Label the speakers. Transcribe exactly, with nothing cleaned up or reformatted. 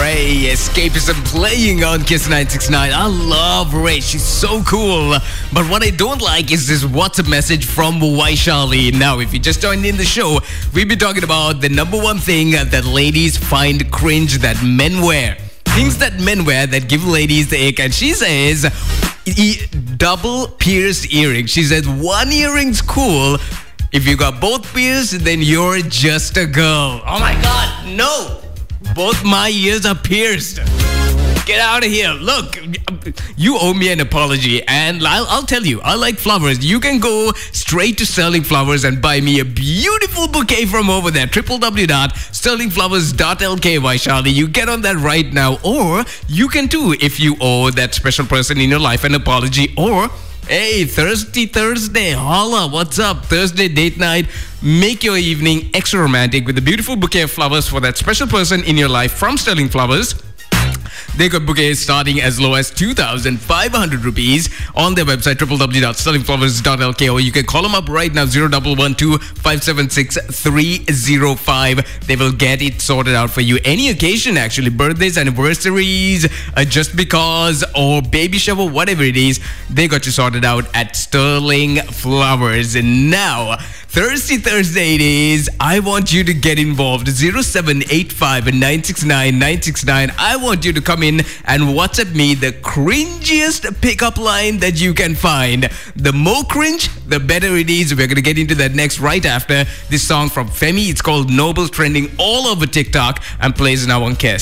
Speaker 1: Ray. Escapism playing on Kiss nine sixty-nine. I love Ray. She's so cool. But what I don't like is this WhatsApp message from Vaishali. Now, if you just joined in the show, we've been talking about the number one thing that ladies find cringe that men wear. Things that men wear that give ladies the ick. And she says, e- double pierced earrings. She says, one earring's cool. If you got both pierced, then you're just a girl. Oh my God, no. Both my ears are pierced. Get out of here. Look, you owe me an apology. And I'll, I'll tell you, I like flowers. You can go straight to Sterling Flowers and buy me a beautiful bouquet from over there. w w w dot sterling flowers dot l k, Vaishali. You get on that right now. Or you can too if you owe that special person in your life an apology. Or hey, Thirsty Thursday, holla, what's up? Thursday date night. Make your evening extra romantic with a beautiful bouquet of flowers for that special person in your life from Sterling Flowers. They got bouquets starting as low as two thousand five hundred rupees on their website, w w w dot sterling flowers dot l k, or you can call them up right now, zero one one two, five seven six, three zero five. They will get it sorted out for you. Any occasion, actually, birthdays, anniversaries, uh, just because, or baby shower, whatever it is, they got you sorted out at Sterling Flowers. And now, Thirsty Thursday it is. I want you to get involved. zero seven eight five, nine six nine, nine six nine. I want you to come in and WhatsApp me the cringiest pickup line that you can find. The more cringe, the better it is. We're going to get into that next right after this song from Femi. It's called Noble, trending all over TikTok and plays now on Kiss.